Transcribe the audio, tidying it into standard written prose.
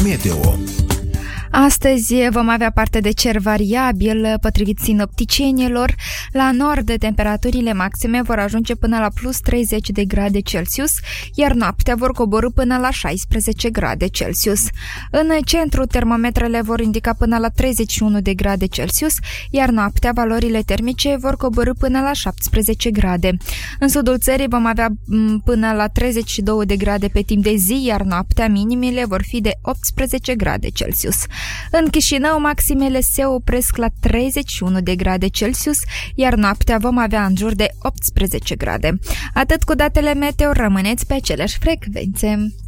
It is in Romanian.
Meteo. Astăzi vom avea parte de cer variabil, potrivit sinopticienilor. La nord, temperaturile maxime vor ajunge până la plus 30 de grade Celsius, iar noaptea vor coborî până la 16 grade Celsius. În centru, termometrele vor indica până la 31 de grade Celsius, iar noaptea valorile termice vor coborî până la 17 grade. În sudul țării vom avea până la 32 de grade pe timp de zi, iar noaptea minimile vor fi de 18 grade Celsius. În Chișinău, maximele se opresc la 31 de grade Celsius, iar noaptea vom avea în jur de 18 grade. Atât cu datele meteo, rămâneți pe aceleași frecvențe.